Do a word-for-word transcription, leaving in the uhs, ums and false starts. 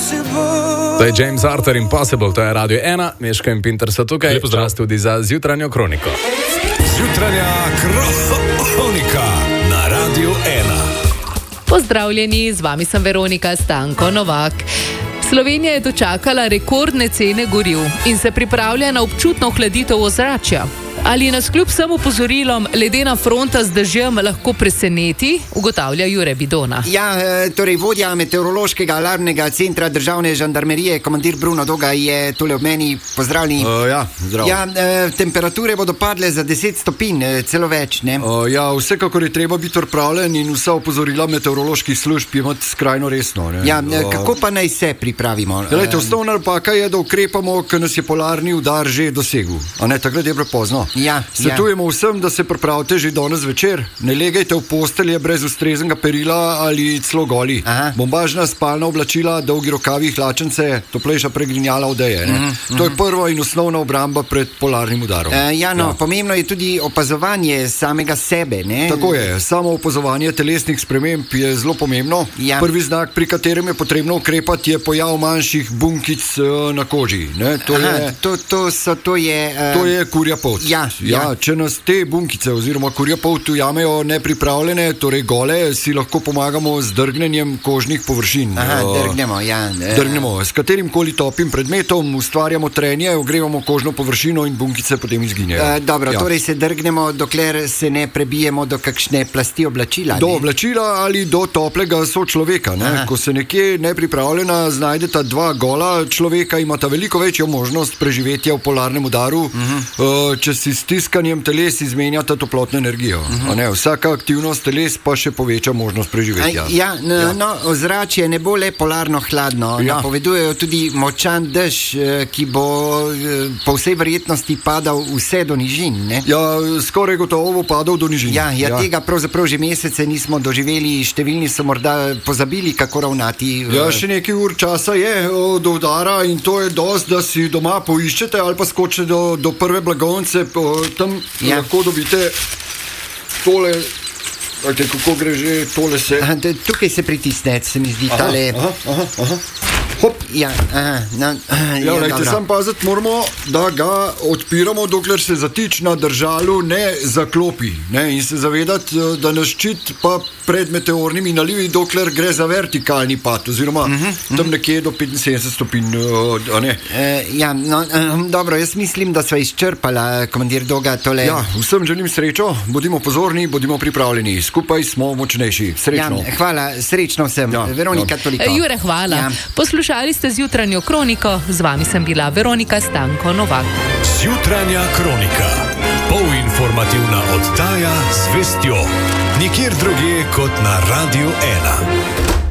To je James Arthur Impossible, to je Radio ena, Meško in Pinter so tukaj. Lepo zdrav tudi za zjutranjo kroniko. Zjutranja kronika na Radio ena. Pozdravljeni, z vami sem Veronika Stanko Novak. Slovenija je dočakala rekordne cene goriv in se pripravlja na občutno hladitev ozračja. Ali nas kljub vsem opozorilom ledena fronta z dežjem lahko preseneti, ugotavlja Jure Bidona. Ja, torej vodja meteorološkega alarmnega centra državne žandarmerije, komandir Bruno Doga, je tole ob meni. Pozdravljeni. Uh, ja, zdravo. Ja, eh, temperature bodo padle za deset stopinj, eh, celo več, ne? Uh, ja, vsekakor je treba biti pripravljen in vsa opozorila meteoroloških služb imati skrajno resno. Ne? Ja, uh, kako pa naj se pripravimo? Glejte, osnovna napaka je, da ukrepamo, ker nas je polarni udar že dosegel. A ne, takrat je prepozno. Ja, Svetujemo ja. vsem, da se pripravite že danes večer. Ne legajte v postelje brez ustreznega perila ali celo goli. Aha. Bombažna spalna oblačila, dolgi rokavi, hlačence, toplejša pregrinjala odeje. Mm -hmm. To je prva in osnovna obramba pred polarnim udarom. Uh, ja, no, ja. pomembno je tudi opazovanje samega sebe, ne? Tako je, samo opazovanje telesnih sprememb je zelo pomembno. Ja. Prvi znak, pri katerem je potrebno ukrepati, je pojav manjših bunkic uh, na koži. Ne? To, Aha, je, to, to, so, to je... Uh... to je kurja pot. Ja, Ja, ja. če nas te bunkice oziroma kurja pot ujamejo nepripravljene, torej gole, si lahko pomagamo z drgnenjem kožnih površin. Aha, Uh, drgnemo, ja. Drgnemo. S katerim koli topim predmetom ustvarjamo trenje, ogrevamo kožno površino in bunkice potem izginejo. Uh, dobro, ja. torej se drgnemo, dokler se ne prebijemo do kakšne plasti oblačila. Do ne? oblačila ali do toplega sočloveka. Ne? Ko se nekje nepripravljena znajdeta dva gola človeka, imata veliko večjo možnost preživetja v polarnem udaru, uh -huh. uh, če si s tiskanjem teles izmenjata toplotno energijo. Uh -huh. ne? Vsaka aktivnost teles pa še poveča možnost preživetja. A, ja, no, Ja. no, ozračje ne bo le polarno hladno. Ja. Napovedujejo tudi močan dež, eh, ki bo eh, po vsej verjetnosti padal vse do nižin. Ne? Ja, skoraj gotovo bo padal do nižin. Ja, ja, ja, tega pravzaprav že mesece nismo doživeli, številni so morda pozabili, kako ravnati. Ja, še nekaj ur časa je o, do udara in to je dosti, da si doma poiščete ali pa skočite do, do prve blagovnice, o, tam Ja. lahko dobite tole, ajte, kako gre že, tole se. Aha, da- tukaj se pritisne, se mi zdi, tale. Aha, aha, aha. Hop. Ja, aha, no, aha, Ja, ja, lejte, dobro. sam paziti moramo, da ga odpiramo, dokler se zatič na držalu ne zaklopi. Ne? In se zavedati, da nas ščit pa pred meteornimi nalivi, dokler gre za vertikalni pad, oziroma uh -huh, tam nekje do petinsedemdeset stopinj. uh, a ne. E, ja, no, ehm, dobro, jaz mislim, da sva izčrpala, komandir Doga, tole. Ja, vsem želim srečo, bodimo pozorni, bodimo pripravljeni. Skupaj smo močnejši. Srečno. Ja, hvala, srečno vsem. Ja, Veronika, ja. toliko. Jure, hvala. Ja. Poslušali ste zjutranjo kroniko, z vami sem bila Veronika Stanko Novak. Zjutranja kronika. Polinformativna oddaja z vestjo. Nikjer drugje kot na Radio ena.